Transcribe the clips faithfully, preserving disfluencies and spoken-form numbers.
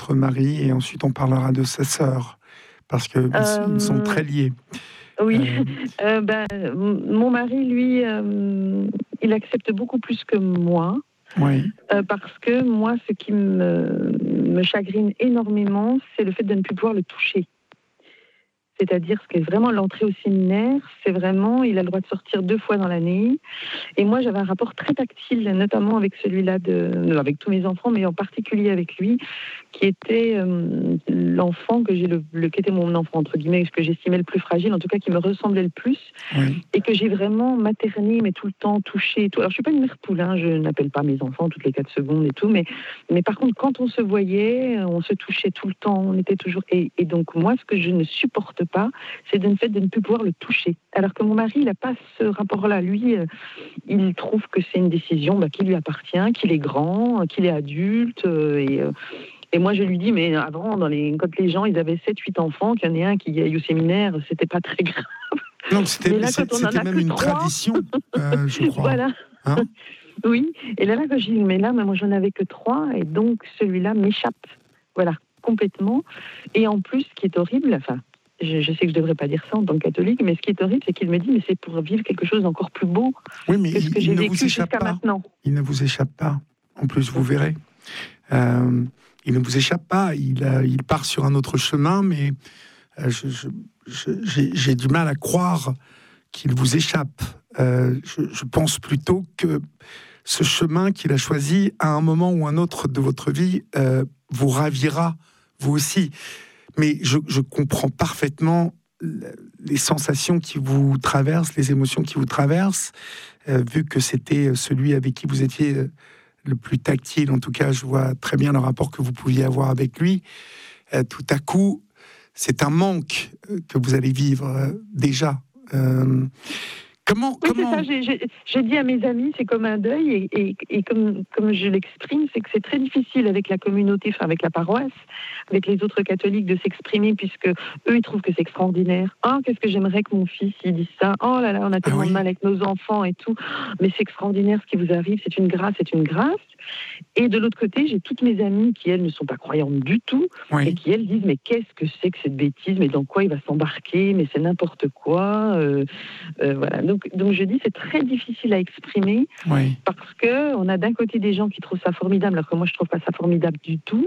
votre mari et ensuite on parlera de sa sœur, parce qu'ils euh... sont très liés. Oui, euh... Euh, ben, mon mari, lui, euh, il accepte beaucoup plus que moi. Oui. Euh, parce que moi, ce qui me, me chagrine énormément, c'est le fait de ne plus pouvoir le toucher. C'est-à-dire ce qui est vraiment l'entrée au séminaire, c'est vraiment, il a le droit de sortir deux fois dans l'année. Et moi, j'avais un rapport très tactile, notamment avec celui-là, de, avec tous mes enfants, mais en particulier avec lui, qui était euh, l'enfant que j'ai le, le, qui était mon enfant entre guillemets, que j'estimais le plus fragile, en tout cas qui me ressemblait le plus, oui. Et que j'ai vraiment materné, mais tout le temps touché. Tout. Alors je suis pas une mère poule, hein, je n'appelle pas mes enfants toutes les quatre secondes et tout, mais mais par contre quand on se voyait, on se touchait tout le temps, on était toujours. Et, et donc moi, ce que je ne supporte pas, c'est le fait de ne plus pouvoir le toucher. Alors que mon mari, il n'a pas ce rapport-là. Lui, euh, il trouve que c'est une décision bah, qui lui appartient, qu'il est grand, qu'il est adulte. Euh, et, euh, et moi, je lui dis, mais avant, dans les, quand les gens ils avaient sept huit enfants, qu'il y en ait un qui aille au séminaire, c'était pas très grave. Non, c'était, là, c'est, c'était même une trois, tradition, euh, je crois. Voilà. Hein oui. Et là, là, quand je dis, mais là, moi, j'en avais que trois, et donc celui-là m'échappe. Voilà, complètement. Et en plus, ce qui est horrible, enfin, je, je sais que je ne devrais pas dire ça en tant que catholique, mais ce qui est horrible, c'est qu'il me dit, mais c'est pour vivre quelque chose d'encore plus beau oui, mais que ce il, que il j'ai ne vécu vous échappe jusqu'à pas. maintenant. Il ne vous échappe pas. En plus, vous verrez. Euh, il ne vous échappe pas. Il, euh, il part sur un autre chemin, mais euh, je, je, je, j'ai, j'ai du mal à croire qu'il vous échappe. Euh, je, je pense plutôt que ce chemin qu'il a choisi, à un moment ou un autre de votre vie, euh, vous ravira, vous aussi. Mais je, je comprends parfaitement les sensations qui vous traversent, les émotions qui vous traversent, euh, vu que c'était celui avec qui vous étiez le plus tactile. En tout cas, je vois très bien le rapport que vous pouviez avoir avec lui. Euh, tout à coup, c'est un manque que vous allez vivre euh, déjà. Euh, comment, oui, comment... c'est ça, j'ai, j'ai, j'ai dit à mes amis, c'est comme un deuil, et, et, et comme, comme je l'exprime, c'est que c'est très difficile avec la communauté, enfin avec la paroisse, avec les autres catholiques, de s'exprimer, puisque eux, ils trouvent que c'est extraordinaire. Ah, oh, qu'est-ce que j'aimerais que mon fils, il dise ça. Oh là là, on a tellement ah, oui. de mal avec nos enfants et tout. Mais c'est extraordinaire ce qui vous arrive, c'est une grâce, c'est une grâce. Et de l'autre côté, j'ai toutes mes amies qui, elles, ne sont pas croyantes du tout, oui. et qui, elles, disent, mais qu'est-ce que c'est que cette bêtise, mais dans quoi il va s'embarquer, mais c'est n'importe quoi. Euh, euh, voilà. Donc, donc, je dis, c'est très difficile à exprimer, oui. parce qu'on a d'un côté des gens qui trouvent ça formidable, alors que moi, je ne trouve pas ça formidable du tout.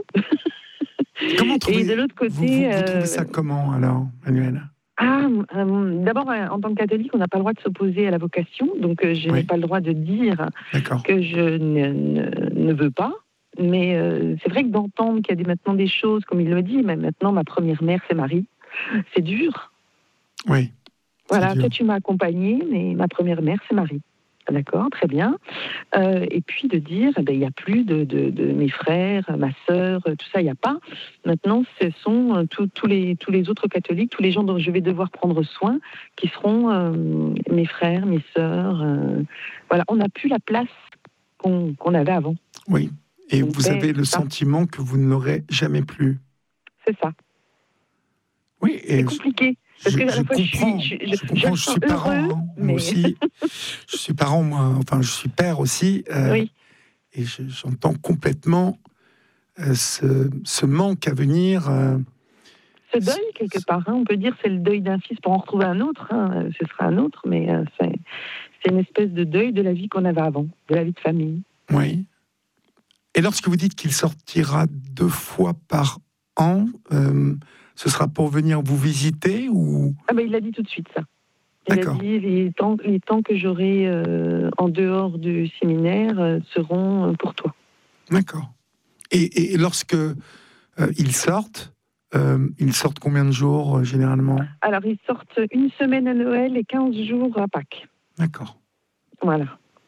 Comment trouvez, et de l'autre côté... Vous, vous, vous trouvez ça comment, alors, Manuel ? Ah, euh, d'abord, en tant que catholique, on n'a pas le droit de s'opposer à la vocation, donc euh, je oui. n'ai pas le droit de dire D'accord. que je ne, ne, ne veux pas. Mais euh, c'est vrai que d'entendre qu'il y a des, maintenant des choses, comme il le dit, mais maintenant, ma première mère, c'est Marie. C'est dur. Oui. Voilà, dur. toi, tu m'as accompagnée, mais ma première mère, c'est Marie. D'accord, très bien. Euh, et puis de dire, eh ben, il n'y a plus de, de, de mes frères, ma sœur, tout ça, il n'y a pas. Maintenant, ce sont tous, tous, les, tous les autres catholiques, tous les gens dont je vais devoir prendre soin, qui seront euh, mes frères, mes sœurs. Euh, voilà, on n'a plus la place qu'on, qu'on avait avant. Oui, et Mon vous père, avez le ça. sentiment que vous ne l'aurez jamais plus. C'est ça. Oui, et c'est compliqué. Parce je, que à je, la fois, comprends, je, suis, je, je, je comprends, je, je suis heureux, parent, hein, mais... moi aussi. Je suis parent, moi, enfin, je suis père aussi. Euh, oui. Et je, j'entends complètement euh, ce, ce manque à venir. Euh, ce deuil, quelque part, hein, on peut dire c'est le deuil d'un fils pour en retrouver un autre. Hein, ce sera un autre, mais euh, c'est, c'est une espèce de deuil de la vie qu'on avait avant, de la vie de famille. Oui. Et lorsque vous dites qu'il sortira deux fois par an, euh, ce sera pour venir vous visiter ou... Ah ben, il l'a dit tout de suite, ça. Il D'accord. a dit les temps, les temps que j'aurai euh, en dehors du séminaire euh, seront pour toi. D'accord. Et, et lorsque euh, ils sortent, euh, ils sortent combien de jours euh, généralement ? Alors, ils sortent une semaine à Noël et quinze jours à Pâques. D'accord. Voilà.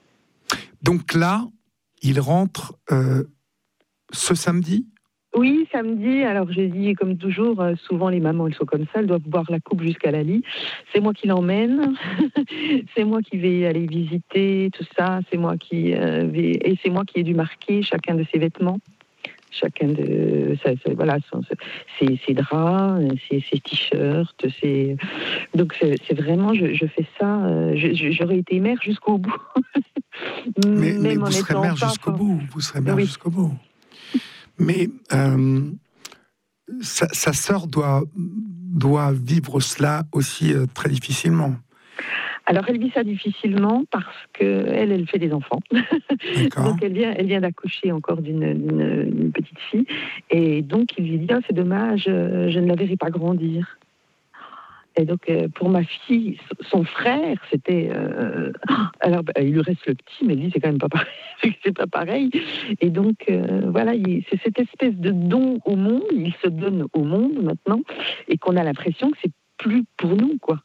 Donc là, ils rentrent euh, ce samedi ? Oui, samedi. Alors, j'ai dit, comme toujours, euh, souvent les mamans, elles sont comme ça, elles doivent boire la coupe jusqu'à la lit. C'est moi qui l'emmène, c'est moi qui vais aller visiter tout ça, c'est moi qui euh, vais... et c'est moi qui ai dû marquer chacun de ses vêtements, chacun de... Ça, ça, voilà, ses, ses draps, ses, ses t-shirts, ses... Donc, c'est, c'est vraiment, je, je fais ça, euh, je, je, j'aurais été mère jusqu'au bout. mais, mais vous serez mère jusqu'au bout, vous serez mère oui. jusqu'au bout. Mais euh, sa, sa sœur doit, doit vivre cela aussi euh, très difficilement. Alors, elle vit ça difficilement parce qu'elle, elle fait des enfants. Donc, elle vient, elle vient d'accoucher encore d'une, d'une, d'une petite fille. Et donc, il lui dit, oh, c'est dommage, je ne la verrai pas grandir. Et donc, euh, pour ma fille, son frère, c'était... Euh, alors, bah, il lui reste le petit, mais lui, c'est quand même pas pareil. c'est pas pareil. Et donc, euh, voilà, il, c'est cette espèce de don au monde, il se donne au monde maintenant, et qu'on a l'impression que c'est plus pour nous, quoi.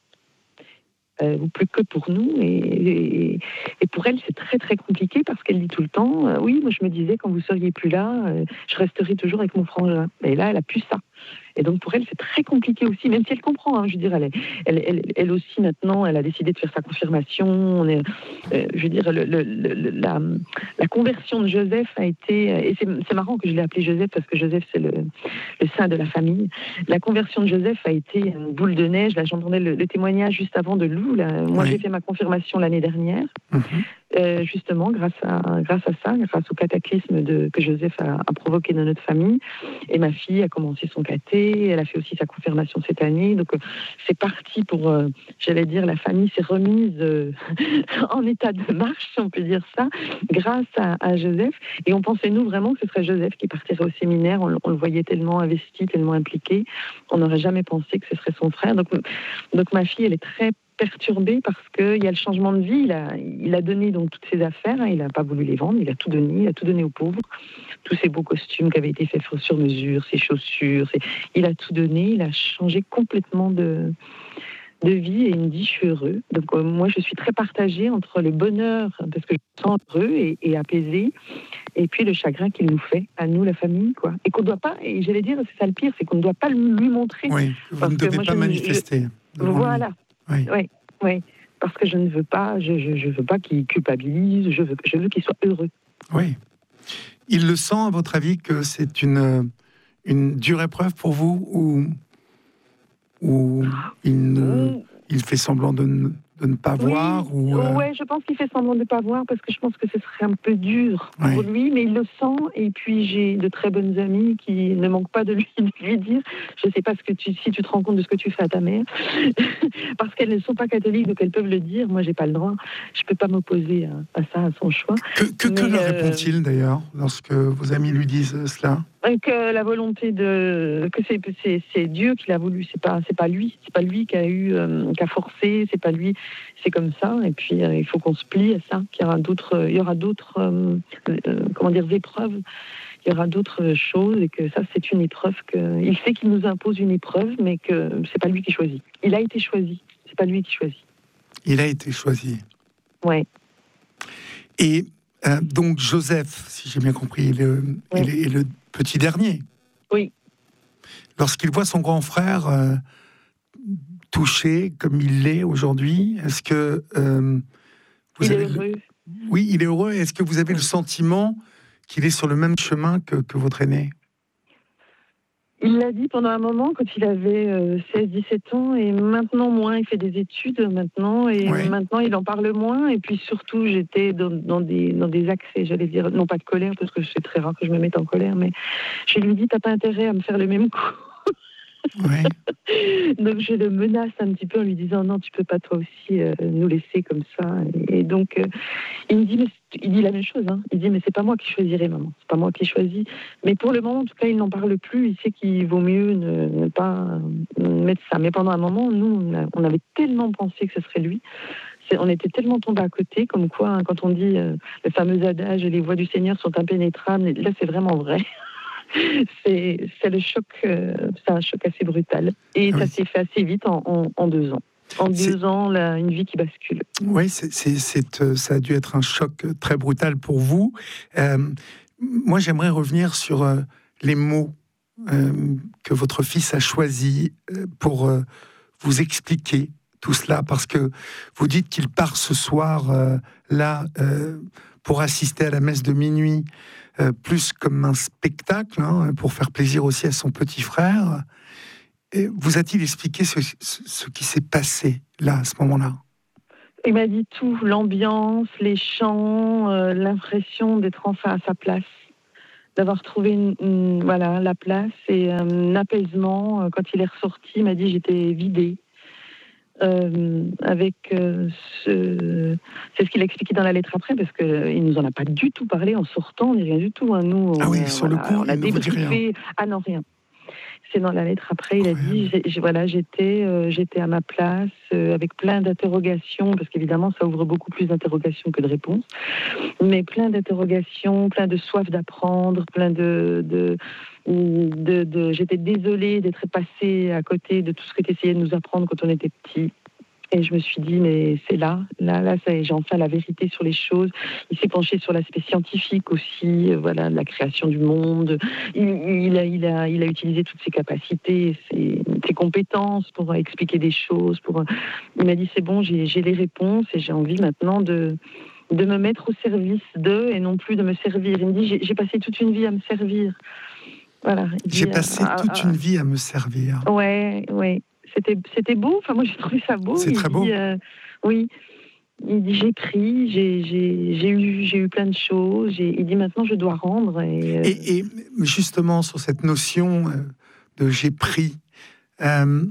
Euh, ou plus que pour nous. Et, et, et pour elle, c'est très, très compliqué parce qu'elle dit tout le temps, euh, oui, moi, je me disais, quand vous seriez plus là, euh, je resterai toujours avec mon frangin. Et là, elle a plus ça. Et donc pour elle, c'est très compliqué aussi, même si elle comprend. Hein, je veux dire, elle, elle, elle, elle aussi maintenant, elle a décidé de faire sa confirmation. On est, euh, je veux dire, le, le, le, la, la conversion de Joseph a été, et c'est, c'est marrant que je l'ai appelé Joseph parce que Joseph c'est le, le saint de la famille. La conversion de Joseph a été une boule de neige. Là, j'entendais le, le témoignage juste avant de Lou. Là. Moi, oui. J'ai fait ma confirmation l'année dernière. Mm-hmm. Euh, justement, grâce à, grâce à ça, grâce au cataclysme de, que Joseph a, a provoqué dans notre famille. Et ma fille a commencé son caté, elle a fait aussi sa confirmation cette année. Donc, euh, c'est parti pour, euh, j'allais dire, la famille s'est remise euh, en état de marche, si on peut dire ça, grâce à, à Joseph. Et on pensait, nous, vraiment que ce serait Joseph qui partirait au séminaire. On, on le voyait tellement investi, tellement impliqué. On n'aurait jamais pensé que ce serait son frère. Donc, donc ma fille, elle est très perturbé parce qu'il y a le changement de vie. Il a, il a donné donc toutes ses affaires, hein, il n'a pas voulu les vendre, il a tout donné, il a tout donné aux pauvres. Tous ses beaux costumes qui avaient été faits sur mesure, ses chaussures, ses... il a tout donné, il a changé complètement de, de vie et il me dit je suis heureux. Donc euh, moi je suis très partagée entre le bonheur, parce que je me sens heureux et, et apaisé, et puis le chagrin qu'il nous fait, à nous la famille, quoi. Et qu'on ne doit pas, et j'allais dire, c'est ça le pire, c'est qu'on ne doit pas lui montrer. Oui, vous ne devez pas je, manifester. Je, voilà. Lui. Oui, oui, oui, parce que je ne veux pas, je, je, je veux pas qu'il culpabilise, je veux, je veux qu'il soit heureux. Oui. Il le sent, à votre avis, que c'est une, une dure épreuve pour vous, ou, ou il, ne, il fait semblant de ne, de ne pas oui, voir ou euh... Oui, je pense qu'il fait semblant de ne pas voir parce que je pense que ce serait un peu dur pour oui. lui, mais il le sent. Et puis j'ai de très bonnes amies qui ne manquent pas de lui, de lui dire, je ne sais pas ce que tu, si tu te rends compte de ce que tu fais à ta mère, parce qu'elles ne sont pas catholiques, donc elles peuvent le dire. Moi, j'ai pas le droit. Je peux pas m'opposer à, à ça, à son choix. Que, que, mais, que leur euh... répond-il d'ailleurs lorsque vos amis lui disent cela? Que la volonté de, que c'est, c'est, c'est Dieu qui l'a voulu, c'est pas, c'est pas lui, c'est pas lui qui a eu, euh, qui a forcé, c'est pas lui, c'est comme ça. Et puis euh, il faut qu'on se plie à ça. Qu'il y aura d'autres, il y aura d'autres, euh, euh, comment dire, épreuves. Il y aura d'autres choses et que ça c'est une épreuve que, il sait qu'il nous impose une épreuve, mais que c'est pas lui qui choisit. Il a été choisi, c'est pas lui qui choisit. Il a été choisi. Ouais. Et euh, donc Joseph, si j'ai bien compris, est le, oui. est le, est le petit dernier. Oui. Lorsqu'il voit son grand frère euh, touché comme il l'est aujourd'hui, est-ce que euh, vous il avez est heureux. Le... Oui, il est heureux. Est-ce que vous avez oui. le sentiment qu'il est sur le même chemin que, que votre aîné? Il l'a dit pendant un moment, quand il avait euh, seize dix-sept ans, et maintenant moins, il fait des études maintenant, et oui. maintenant il en parle moins, et puis surtout j'étais dans, dans, des, dans des accès, j'allais dire, non pas de colère, parce que c'est très rare que je me mette en colère, mais je lui dis, t'as pas intérêt à me faire le même coup. Ouais. Donc je le menace un petit peu en lui disant non, tu peux pas toi aussi euh, nous laisser comme ça. Et donc euh, il me dit, mais il dit la même chose. Hein. Il dit mais c'est pas moi qui choisirai, maman. C'est pas moi qui choisis. Mais pour le moment, en tout cas, il n'en parle plus. Il sait qu'il vaut mieux ne, ne pas euh, mettre ça. Mais pendant un moment, nous, on, a, on avait tellement pensé que ce serait lui. C'est, on était tellement tombés à côté, comme quoi, hein, quand on dit euh, le fameux adage, les voies du Seigneur sont impénétrables. Là, c'est vraiment vrai. C'est, c'est le choc, euh, c'est un choc assez brutal. Et oui. ça s'est fait assez vite en, en, en deux ans. En deux c'est... ans, là, une vie qui bascule. Oui, c'est, c'est, c'est, ça a dû être un choc très brutal pour vous. Euh, moi, j'aimerais revenir sur euh, les mots euh, que votre fils a choisis euh, pour euh, vous expliquer tout cela, parce que vous dites qu'il part ce soir euh, là euh, pour assister à la messe de minuit. Euh, plus comme un spectacle, hein, pour faire plaisir aussi à son petit frère. Et vous a-t-il expliqué ce, ce, ce qui s'est passé là, à ce moment-là? Il m'a dit tout, l'ambiance, les chants, euh, l'impression d'être enfin à sa place. d'avoir trouvé une, une, voilà, la place et un apaisement. Quand il est ressorti, il m'a dit j'étais vidée. Euh, avec euh, ce... c'est ce qu'il a expliqué dans la lettre après, parce qu'il ne nous en a pas du tout parlé en sortant, ni rien du tout. Hein. Nous, on, Ah oui, euh, sur voilà, le coup, on a il ne vous dit rien. débriefé. Ah non, rien. C'est dans la lettre après, il a dit, j'ai, j'ai, voilà, j'étais, euh, j'étais à ma place, euh, avec plein d'interrogations, parce qu'évidemment, ça ouvre beaucoup plus d'interrogations que de réponses, mais plein d'interrogations, plein de soif d'apprendre, plein de... de, de, de j'étais désolée d'être passée à côté de tout ce que tu essayais de nous apprendre quand on était petits. Et je me suis dit, mais c'est là, là, là, ça y est, j'ai enfin la vérité sur les choses. Il s'est penché sur l'aspect scientifique aussi, euh, voilà, de la création du monde. Il, il, a, il, a, il a utilisé toutes ses capacités, ses, ses compétences pour expliquer des choses. Pour... Il m'a dit, c'est bon, j'ai, j'ai les réponses et j'ai envie maintenant de, de me mettre au service d'eux et non plus de me servir. Il me dit, j'ai, j'ai passé toute une vie à me servir. Voilà. Il J'ai dit, passé euh, toute euh, une vie à me servir. Ouais, ouais. C'était, c'était beau. Enfin, moi, j'ai trouvé ça beau. C'est il très dit, beau. Euh, oui. Il dit, j'écris, j'ai, j'ai, j'ai, eu, j'ai eu plein de choses. J'ai, il dit, maintenant, je dois rendre. Et, euh... et, et justement, sur cette notion de j'ai pris, euh,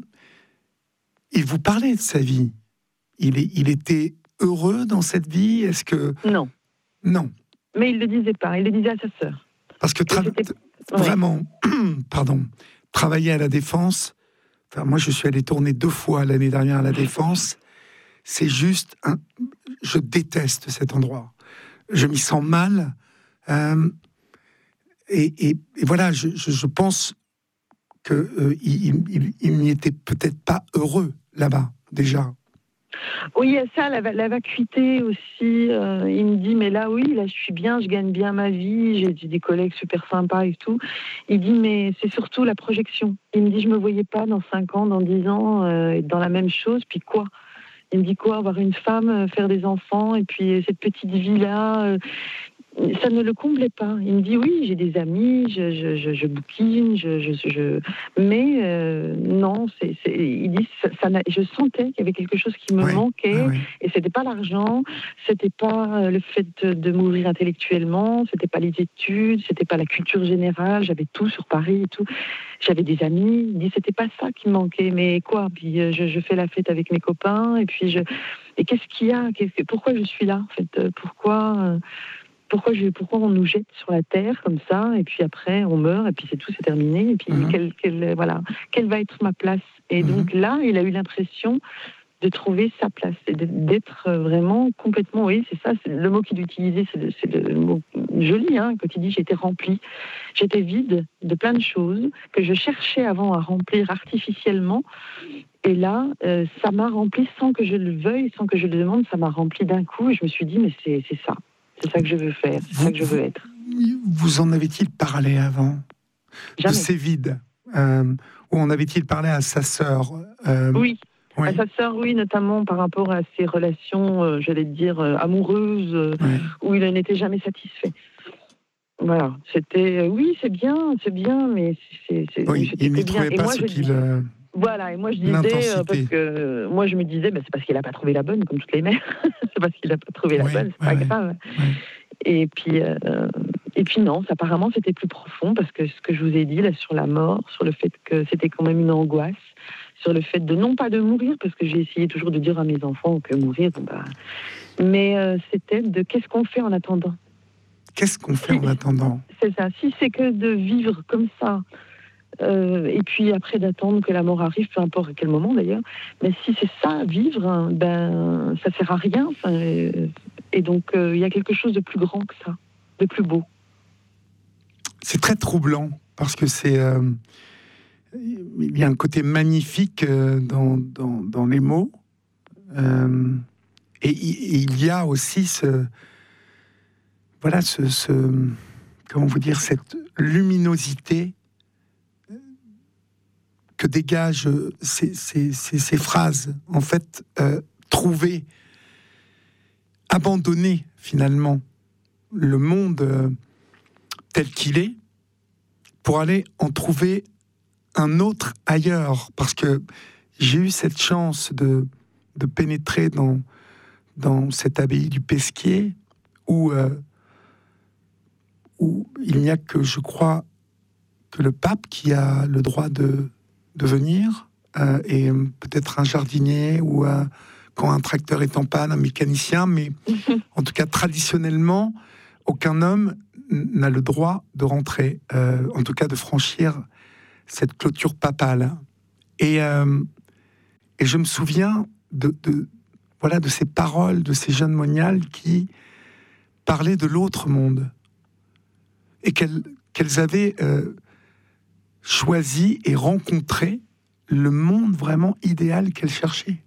il vous parlait de sa vie. Il, est, il était heureux dans cette vie. Est-ce que... Non. Non. Mais il ne le disait pas. Il le disait à sa sœur. Parce que tra- vraiment, ouais. pardon, travailler à la Défense, enfin, moi, je suis allé tourner deux fois l'année dernière à la Défense. C'est juste, un... je déteste cet endroit. Je m'y sens mal. Euh, et, et, et voilà, je, je, je pense qu'il euh, il, il, il n'y était peut-être pas heureux là-bas, déjà. Oui, il y a ça, la, la vacuité aussi. Euh, il me dit, mais là, oui, là, je suis bien, je gagne bien ma vie, j'ai, j'ai des collègues super sympas et tout. Il dit, mais c'est surtout la projection. Il me dit, je me voyais pas dans cinq ans, dans dix ans, euh, être dans la même chose, puis quoi ? Il me dit quoi, avoir une femme, faire des enfants, et puis cette petite vie-là, euh, ça ne le comblait pas. Il me dit, oui, j'ai des amis, je, je, je, je bouquine, je, je, je... mais euh, non, c'est, c'est... il dit, ça, ça je sentais qu'il y avait quelque chose qui me oui, manquait, oui, oui. et c'était pas l'argent, c'était pas le fait de, de m'ouvrir intellectuellement, c'était pas les études, c'était pas la culture générale, j'avais tout sur Paris et tout. J'avais des amis, il dit c'était pas ça qui me manquait, mais quoi ? Puis je, je fais la fête avec mes copains, et puis je, et qu'est-ce qu'il y a ? Qu'est-ce... Pourquoi je suis là ? En fait, pourquoi, pourquoi je, pourquoi on nous jette sur la terre comme ça, et puis après on meurt, et puis c'est tout, c'est terminé, et puis mm-hmm. quelle, quelle, voilà, quelle va être ma place ? Et mm-hmm. donc là, il a eu l'impression de trouver sa place, et d'être vraiment complètement, oui, c'est ça, c'est le mot qu'il utilisait, c'est le, c'est le mot joli, hein, quand il dit j'étais remplie, j'étais vide de plein de choses que je cherchais avant à remplir artificiellement, et là, euh, ça m'a rempli sans que je le veuille, sans que je le demande, ça m'a rempli d'un coup, et je me suis dit, mais c'est, c'est ça, c'est ça que je veux faire, c'est vous, ça que je veux être. Vous en avait-il parlé avant ? Jamais. De ces vides euh, ou en avait-il parlé à sa sœur euh, Oui. Oui. À sa sœur, oui, notamment par rapport à ses relations, euh, j'allais dire, euh, amoureuses, euh, oui. où il n'était jamais satisfait. Voilà, c'était, euh, oui, c'est bien, c'est bien, mais c'est... c'est oui, c'était il n'y bien. trouvait Et pas moi, ce je qu'il... disais, euh, voilà, et moi je disais, euh, parce que euh, moi je me disais, bah, c'est parce qu'il n'a pas trouvé la bonne, comme toutes les mères, c'est parce qu'il n'a pas trouvé la oui, bonne, c'est oui, pas oui. grave. Oui. Et puis... Euh, Et puis non, apparemment c'était plus profond, parce que ce que je vous ai dit là sur la mort, sur le fait que c'était quand même une angoisse, sur le fait de non pas de mourir, parce que j'ai essayé toujours de dire à mes enfants que mourir, bon bah, mais euh, c'était de qu'est-ce qu'on fait en attendant. Qu'est-ce qu'on fait si, en attendant ? C'est ça. Si c'est que de vivre comme ça, euh, et puis après d'attendre que la mort arrive, peu importe à quel moment d'ailleurs, mais si c'est ça, vivre, ben ça sert à rien. Enfin, euh, et donc il euh, y a quelque chose de plus grand que ça, de plus beau. C'est très troublant, parce que c'est... Euh, il y a un côté magnifique euh, dans, dans, dans les mots. Euh, et, et il y a aussi ce... Voilà, ce... ce comment vous dire, cette luminosité que dégagent ces, ces, ces, ces phrases. En fait, euh, trouver, abandonner finalement le monde euh, tel qu'il est pour aller en trouver un autre ailleurs. Parce que j'ai eu cette chance de, de pénétrer dans, dans cette abbaye du Pesquier où... Euh, où il n'y a que, je crois, que le pape qui a le droit de, de venir, euh, et peut-être un jardinier ou euh, quand un tracteur est en panne, un mécanicien, mais en tout cas traditionnellement, aucun homme n'a le droit de rentrer, euh, en tout cas de franchir cette clôture papale. Et, euh, et je me souviens de, de, voilà, de ces paroles de ces jeunes moniales qui parlaient de l'autre monde et qu'elles, qu'elles avaient euh, choisi et rencontré le monde vraiment idéal qu'elles cherchaient.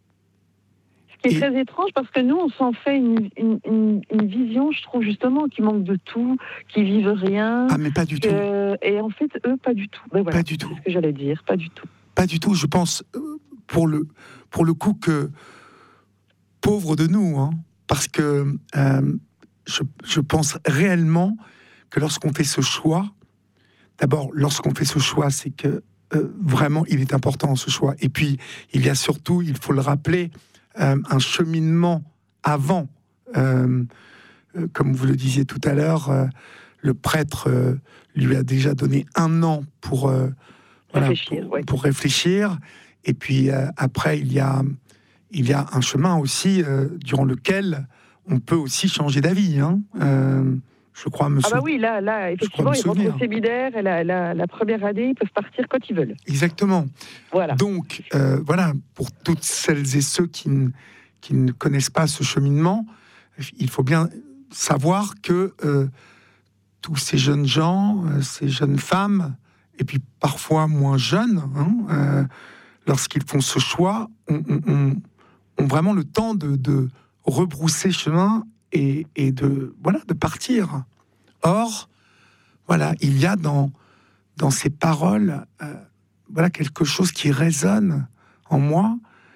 Ce qui est Et... très étrange, parce que nous, on s'en fait une, une, une, une vision, je trouve, justement, qui manque de tout, qui vivent rien. Ah, mais pas du que... tout. Et en fait, eux, pas du tout. Ben voilà, pas du tout. C'est ce que j'allais dire, pas du tout. Pas du tout. Je pense, pour le, pour le coup, que pauvre de nous, hein, parce que euh, je, je pense réellement que lorsqu'on fait ce choix, d'abord, lorsqu'on fait ce choix, c'est que euh, vraiment, il est important ce choix. Et puis, il y a surtout, il faut le rappeler, euh, un cheminement avant. Euh, euh, comme vous le disiez tout à l'heure, euh, le prêtre euh, lui a déjà donné un an pour, euh, voilà, réfléchir, pour, ouais. pour réfléchir. Et puis, euh, après, il y a, il y a un chemin aussi euh, durant lequel on peut aussi changer d'avis. Hein. Euh, Je crois me Ah bah sou... oui, là, là effectivement, ils rentrent au séminaire et la, la, la première année, ils peuvent partir quand ils veulent. Exactement. Voilà. Donc, euh, voilà, pour toutes celles et ceux qui, n- qui ne connaissent pas ce cheminement, il faut bien savoir que euh, tous ces jeunes gens, euh, ces jeunes femmes, et puis parfois moins jeunes, hein, euh, lorsqu'ils font ce choix, ont, ont- ont- ont vraiment le temps de, de rebrousser chemin et, et de, voilà, de partir. Or, voilà, il y a dans, dans ces paroles euh, voilà, quelque chose qui résonne en moi,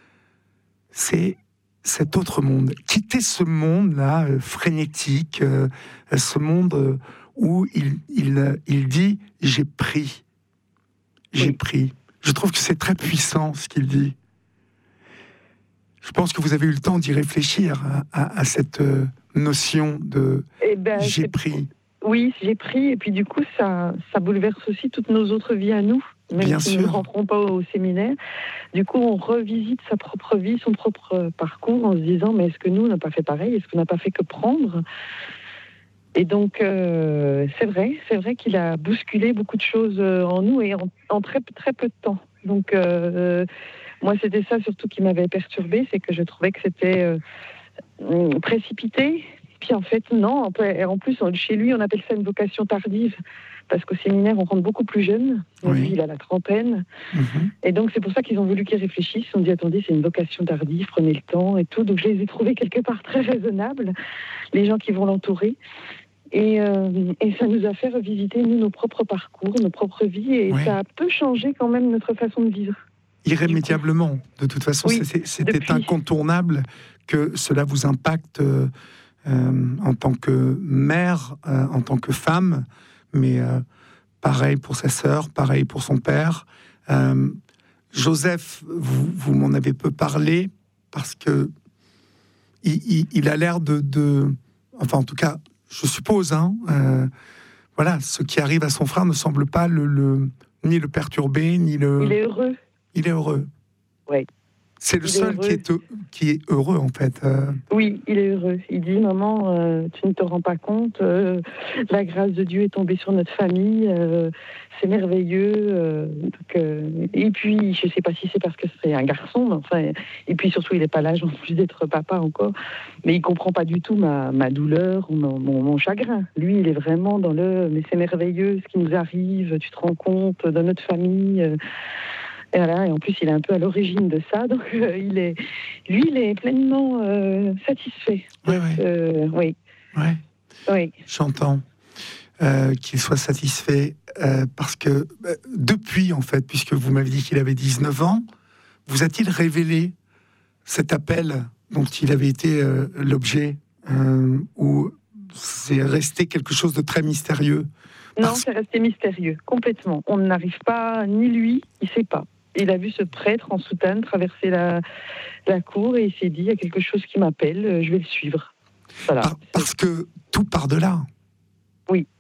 c'est cet autre monde. Quitter ce monde-là, euh, frénétique, euh, ce monde euh, où il, il, il dit « j'ai pris ». J'ai Oui. pris. Je trouve que c'est très puissant ce qu'il dit. Je pense que vous avez eu le temps d'y réfléchir à, à, à cette euh, notion de Eh ben, j'ai c'est- pris. Oui, j'ai pris, et puis du coup, ça, ça bouleverse aussi toutes nos autres vies à nous, même Bien si sûr. nous ne rentrons pas au séminaire. Du coup, on revisite sa propre vie, son propre parcours, en se disant, mais est-ce que nous, on n'a pas fait pareil? Est-ce qu'on n'a pas fait que prendre? Et donc, euh, c'est vrai, c'est vrai qu'il a bousculé beaucoup de choses euh, en nous, et en, en très, très peu de temps. Donc, euh, moi, c'était ça surtout qui m'avait perturbée, c'est que je trouvais que c'était euh, précipité. Puis en fait, non. En plus, en plus, chez lui, on appelle ça une vocation tardive, parce qu'au séminaire, on rentre beaucoup plus jeune. Oui. Lui, il a la trentaine. Mhm. Et donc, c'est pour ça qu'ils ont voulu qu'il réfléchisse. Ils ont dit, attendez, c'est une vocation tardive, prenez le temps et tout. Donc, je les ai trouvés quelque part très raisonnables, les gens qui vont l'entourer. Et, euh, et ça nous a fait revisiter, nous, nos propres parcours, nos propres vies. Et Oui. ça a peu changé quand même notre façon de vivre. Irrémédiablement. De toute façon, Oui, c'est- c'était depuis. incontournable que cela vous impacte euh, euh, en tant que mère, euh, en tant que femme, mais euh, pareil pour sa sœur, pareil pour son père. Euh, Joseph, vous, vous m'en avez peu parlé parce que il, il- il a l'air de, de- enfin en tout cas, je suppose, hein, euh, voilà, ce qui arrive à son frère ne semble pas le, le- ni le perturber, ni le. Il est heureux. Il est heureux. Oui. C'est le Il est seul qui heureux. est, heu- qui est heureux, en fait. Euh, Oui, il est heureux. Il dit, maman, euh, tu ne te rends pas compte, euh, la grâce de Dieu est tombée sur notre famille, euh, c'est merveilleux. euh, donc, euh, et puis, je ne sais pas si c'est parce que c'est un garçon, mais enfin, et puis surtout, il n'est pas l'âge en plus d'être papa encore, mais il ne comprend pas du tout ma, ma douleur ou mon, mon, mon chagrin. Lui, il est vraiment dans le, mais c'est merveilleux ce qui nous arrive, tu te rends compte, dans notre famille. euh, Et, voilà, et en plus, il est un peu à l'origine de ça, donc euh, il est, lui, il est pleinement euh, satisfait. Ouais, ouais. Euh, oui, ouais, oui. j'entends euh, qu'il soit satisfait euh, parce que euh, depuis, en fait, puisque vous m'avez dit qu'il avait dix-neuf ans, vous a-t-il révélé cet appel dont il avait été euh, l'objet euh, ou c'est resté quelque chose de très mystérieux? Non, Parce- c'est resté mystérieux, complètement. On n'arrive pas, ni lui, il ne sait pas. Il a vu ce prêtre en soutane traverser la, la cour et il s'est dit, il y a quelque chose qui m'appelle, euh, je vais le suivre. Voilà. par- parce que tout part de là. Oui.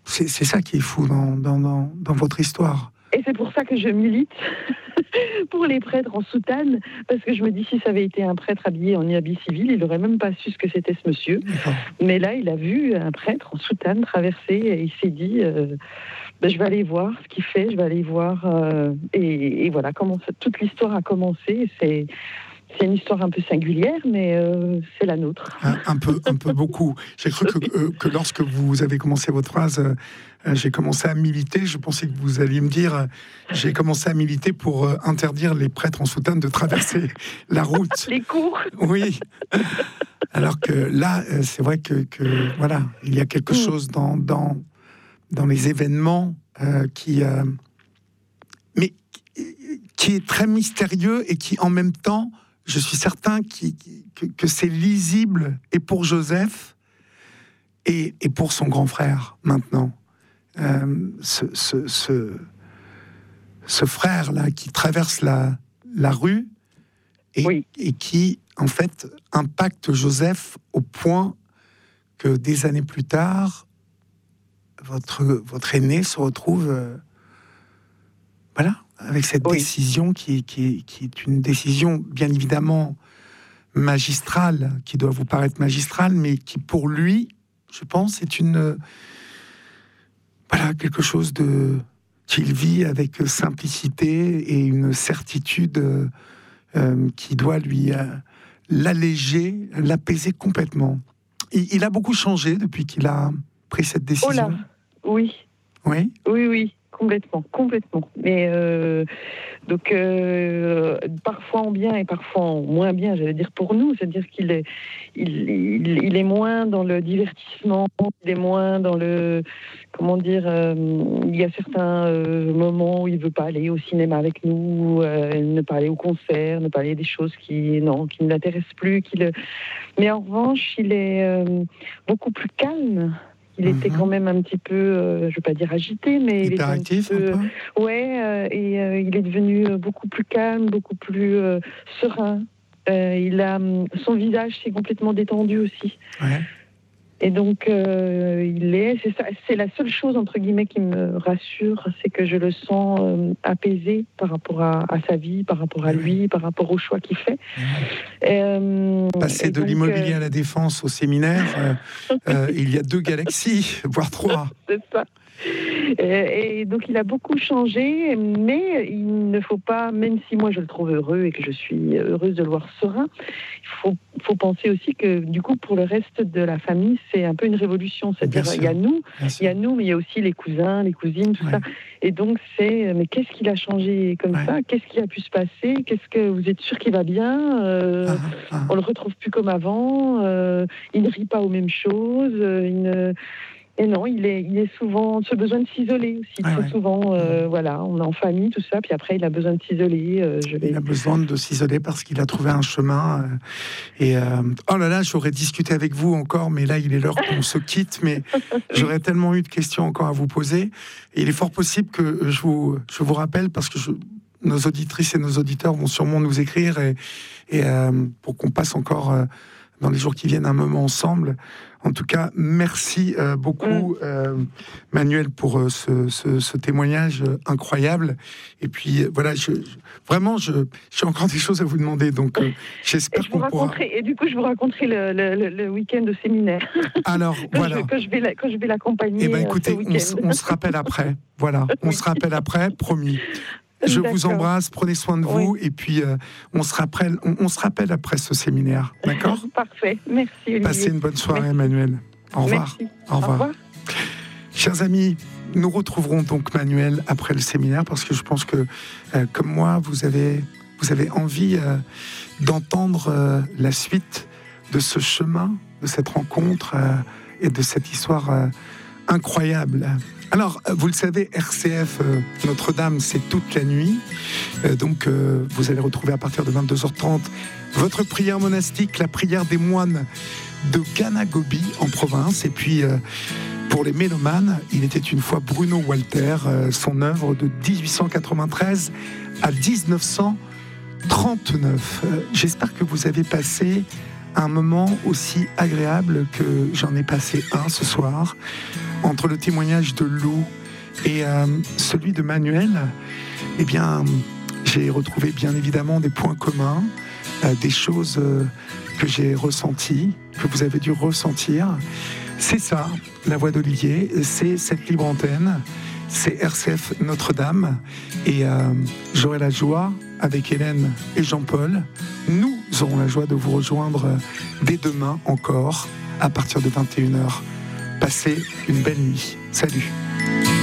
c'est, c'est ça qui est fou dans, dans, dans, dans votre histoire. Et c'est pour ça que je milite pour les prêtres en soutane, parce que je me dis, si ça avait été un prêtre habillé en habit civil, il n'aurait même pas su ce que c'était ce monsieur. D'accord. Mais là, il a vu un prêtre en soutane traverser et il s'est dit, euh, ben, je vais aller voir ce qu'il fait, je vais aller voir. Euh, et, et voilà comment ça, toute l'histoire a commencé. C'est... C'est une histoire un peu singulière, mais euh, c'est la nôtre. Un, un peu, un peu beaucoup. J'ai cru que, euh, que lorsque vous avez commencé votre phrase, euh, j'ai commencé à militer. Je pensais que vous alliez me dire, euh, j'ai commencé à militer pour euh, interdire les prêtres en soutane de traverser la route. Les cours. Oui. Alors que là, euh, c'est vrai que, que voilà, il y a quelque mmh. chose dans dans dans les événements euh, qui, euh, mais qui est très mystérieux et qui, en même temps, je suis certain qui, que, que c'est lisible et pour Joseph et, et pour son grand frère maintenant. Euh, ce, ce, ce, ce frère-là qui traverse la, la rue et, oui. et qui, en fait, impacte Joseph au point que des années plus tard, votre, votre aîné se retrouve... Euh, voilà, avec cette oui. décision qui, qui, qui est une décision bien évidemment magistrale, qui doit vous paraître magistrale, mais qui pour lui, je pense, est une voilà quelque chose de qu'il vit avec simplicité et une certitude euh, qui doit lui euh, l'alléger, l'apaiser complètement. Il, il a beaucoup changé depuis qu'il a pris cette décision. Oh là, oui, oui, oui, oui. Complètement, complètement. Mais euh, donc euh, parfois en bien et parfois en moins bien, j'allais dire pour nous, c'est-à-dire qu'il est, il, il, il est moins dans le divertissement, il est moins dans le, comment dire, euh, il y a certains euh, moments où il veut pas aller au cinéma avec nous, euh, ne pas aller au concert, ne pas aller des choses qui, non, qui ne l'intéressent plus. Qui le... Mais en revanche, il est euh, beaucoup plus calme. Il était quand même un petit peu, euh, je ne veux pas dire agité, mais hyperactif, il était un, un peu, ouais, euh, et euh, il est devenu beaucoup plus calme, beaucoup plus euh, serein. Euh, il a son visage s'est complètement détendu aussi. Ouais. Et donc, euh, il est, c'est, ça, c'est la seule chose, entre guillemets, qui me rassure, c'est que je le sens euh, apaisé par rapport à, à sa vie, par rapport à lui, par rapport aux choix qu'il fait. Euh, Passer de donc, l'immobilier euh... à la défense au séminaire, euh, euh, il y a deux galaxies, voire trois. C'est ça. Et, et donc il a beaucoup changé, mais il ne faut pas, même si moi je le trouve heureux et que je suis heureuse de le voir serein, il faut, faut penser aussi que du coup pour le reste de la famille c'est un peu une révolution, c'est-à-dire il y a nous, il y a nous, mais il y a aussi les cousins, les cousines, tout ouais. ça. Et donc c'est, mais qu'est-ce qu'il a changé comme ouais. ça? Qu'est-ce qui a pu se passer? Qu'est-ce que vous êtes sûr qu'il va bien? euh, ah, ah. On le retrouve plus comme avant. Euh, il ne rit pas aux mêmes choses. Euh, il ne Et non, il est, il est souvent ce besoin de s'isoler aussi. Ah, très ouais. souvent, euh, voilà, on est en famille, tout ça, puis après, il a besoin de s'isoler. Euh, je vais... Il a besoin de s'isoler parce qu'il a trouvé un chemin. Euh, et euh, oh là là, j'aurais discuté avec vous encore, mais là, il est l'heure qu'on se quitte. Mais j'aurais tellement eu de questions encore à vous poser. Et il est fort possible que je vous, je vous rappelle, parce que je, nos auditrices et nos auditeurs vont sûrement nous écrire et, et euh, pour qu'on passe encore euh, dans les jours qui viennent un moment ensemble. En tout cas, merci euh, beaucoup, mmh. euh, Manuel, pour euh, ce, ce, ce témoignage euh, incroyable. Et puis, euh, voilà, je, je, vraiment, je, j'ai encore des choses à vous demander. Donc, euh, j'espère qu'on pourra... Et du coup, je vous raconterai le, le, le week-end de séminaire. Alors, quand voilà. Je, quand, je vais la, quand je vais l'accompagner. Eh bien, écoutez, on, on se rappelle après. Voilà, on se rappelle après, promis. Je D'accord. vous embrasse, prenez soin de vous, oui. et puis euh, on, se rappelle, on, on se rappelle après ce séminaire, d'accord? Parfait, merci Olivier. Passez une bonne soirée, merci. Emmanuel. Au revoir. Merci. Au revoir. Au revoir. Chers amis, nous retrouverons donc Manuel après le séminaire, parce que je pense que, euh, comme moi, vous avez, vous avez envie euh, d'entendre euh, la suite de ce chemin, de cette rencontre euh, et de cette histoire euh, incroyable. Alors, vous le savez, R C F euh, Notre-Dame, c'est toute la nuit. Euh, donc, euh, vous allez retrouver à partir de vingt-deux heures trente votre prière monastique, la prière des moines de Ganagobi en province. Et puis, euh, pour les mélomanes, il était une fois Bruno Walter, euh, son œuvre de dix-huit cent quatre-vingt-treize à dix-neuf cent trente-neuf. Euh, j'espère que vous avez passé un moment aussi agréable que j'en ai passé un ce soir, entre le témoignage de Lou et euh, celui de Manuel, eh bien, j'ai retrouvé bien évidemment des points communs, euh, des choses euh, que j'ai ressenties, que vous avez dû ressentir. C'est ça, la voix d'Olivier, c'est cette libre antenne, c'est R C F Notre-Dame. Et euh, j'aurai la joie, avec Hélène et Jean-Paul, nous aurons la joie de vous rejoindre dès demain encore, à partir de vingt et une heures. Passez une belle nuit. Salut.